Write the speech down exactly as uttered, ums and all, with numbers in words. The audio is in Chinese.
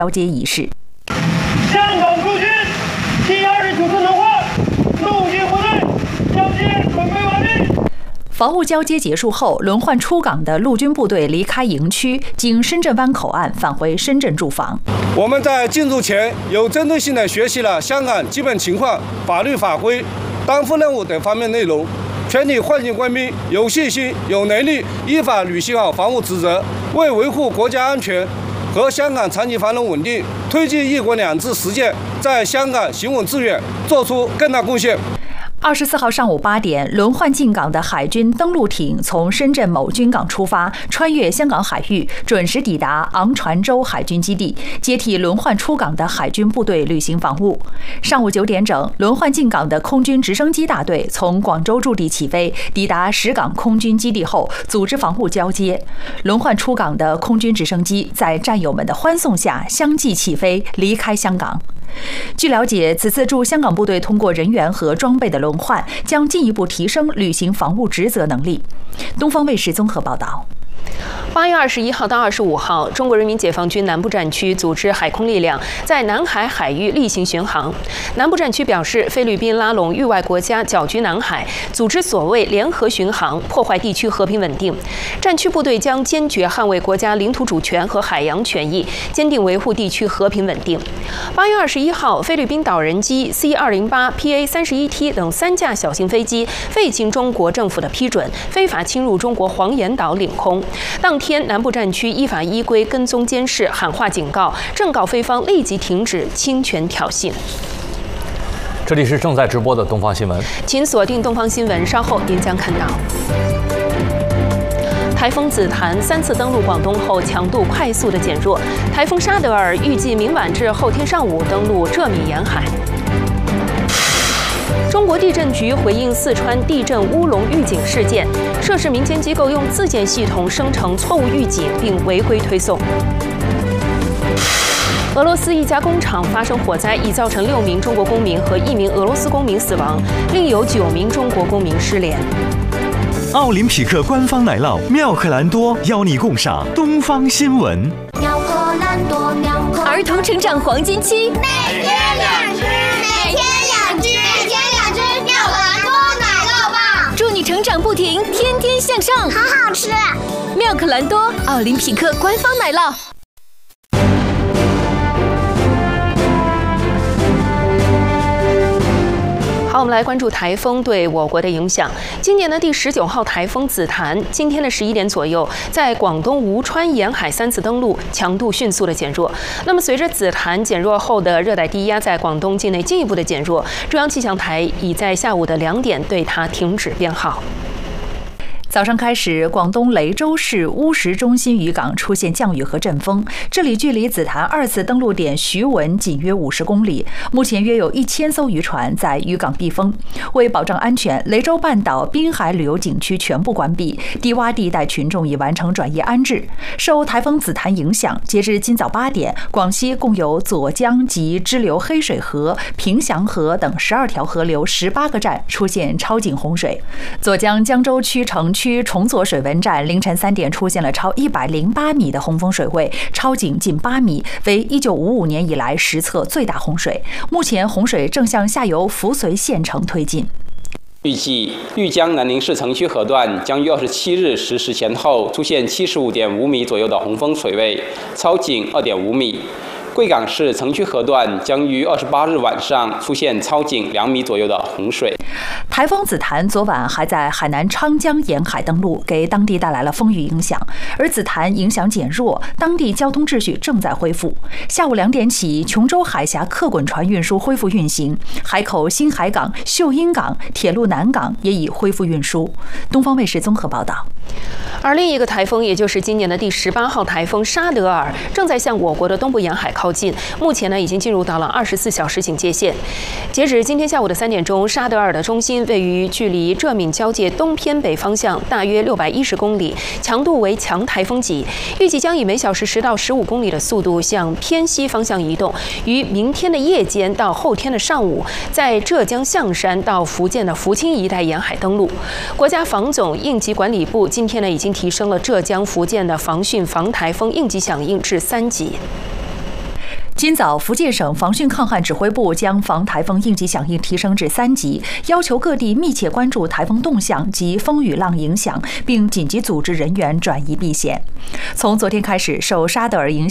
交接仪式。 香港驻军第二十九次轮换陆军部队交接准备完毕。 防务交接结束后，轮换出港的陆军部队离开营区，经深圳湾口岸返回深圳驻防。 我们在进入前有针对性地学习了香港基本情况、法律法规、担负任务等方面内容。全体换训官兵有信心、有能力依法履行好防务职责，为维护国家安全和香港长期繁荣稳定，推进一国两制实践在香港行稳致远做出更大贡献。 二十四号上午八点，轮换进港的海军登陆艇从深圳某军港出发，穿越香港海域，准时抵达昂船洲海军基地，接替轮换出港的海军部队履行防务。上午九点整，轮换进港的空军直升机大队从广州驻地起飞，抵达石港空军基地后，组织防务交接。轮换出港的空军直升机在战友们的欢送下相继起飞，离开香港。据了解，此次驻香港部队通过人员和装备的轮换，将进一步提升履行防务职责能力。东方卫视综合报道。 八月二十一号到二十五号，中国人民解放军南部战区组织海空力量在南海海域例行巡航。南部战区表示，菲律宾拉拢域外国家搅局南海，组织所谓联合巡航，破坏地区和平稳定。战区部队将坚决捍卫国家领土主权和海洋权益，坚定维护地区和平稳定。八月二十一号，菲律宾导人机 C 二零八 P A 三十一 T 等三架小型飞机未经中国政府的批准，非法侵入中国黄岩岛领空。当天，南部战区依法依规跟踪监视，喊话警告，正告菲方立即停止侵权挑衅。 这里是正在直播的东方新闻， 请锁定东方新闻，稍后您将看到。台风紫檀三次登陆广东后，强度快速的减弱。台风沙德尔预计明晚至后天上午登陆浙闽沿海。中国地震局回应四川地震乌龙预警事件，涉事民间机构用自建系统生成错误预警并违规推送。俄罗斯一家工厂发生火灾，已造成六名中国公民和一名俄罗斯公民死亡，另有九名中国公民失联。 奥林匹克官方奶酪妙可蓝多邀你共赏东方新闻。 妙可蓝多，妙可儿童成长黄金期， 每天两只，每天两只，每天两只妙可蓝多奶酪棒， 祝你成长不停，天天向上， 好好吃。 妙可蓝多，奥林匹克官方奶酪。 好，我们来关注台风对我国的影响。今年的第十九号台风紫檀，今天的十一点左右，在广东吴川沿海三次登陆，强度迅速的减弱。那么，随着紫檀减弱后的热带低压在广东境内进一步的减弱，中央气象台已在下午的两点对它停止编号。 早上开始，广东雷州市乌石中心渔港出现降雨和阵风，这里距离紫檀二次登陆点徐闻仅约五十公里。目前约有一千艘渔船在渔港避风。为保障安全，雷州半岛滨海旅游景区全部关闭，低洼地带群众已完成转移安置。受台风紫檀影响，截至今早八点，广西共有左江及支流黑水河、平祥河等十二条河流十八个站出现超警洪水。左江江州区城区崇左水文站凌晨三点出现了超一百零八米的洪峰水位，超警近八米，为一九五五年以来实测最大洪水。目前洪水正向下游扶绥县城推进。 预计豫江南宁市城区河段将于二十七日十时前后出现七十五点五米左右的洪峰水位，超警二点五米。贵港市城区河段将于二十八日晚上出现超警两米左右的洪水。 台风紫檀昨晚还在海南昌江沿海登陆，给当地带来了风雨影响。而紫檀影响减弱，当地交通秩序正在恢复。下午两点起，琼州海峡客滚船运输恢复运行，海口新海港、秀英港、铁路南港也已恢复运输。东方卫视综合报道。 而另一个台风，也就是今年的第十八号台风沙德尔，正在向我国的东部沿海靠近。目前呢，已经进入到了二十四小时警戒线。截止今天下午的三点钟，沙德尔的中心位于距离浙闽交界东偏北方向大约六百一十公里，强度为强台风级，预计将以每小时十到十五公里的速度向偏西方向移动，于明天的夜间到后天的上午，在浙江象山到福建的福清一带沿海登陆。国家防总应急管理部今天呢，已经提升了浙江、福建的防汛防台风应急响应至三级。 今早，福建省防汛抗旱指挥部将防台风应急响应提升至三级，要求各地密切关注台风动向及风雨浪影响，并紧急组织人员转移避险。从昨天开始，受沙德尔影响。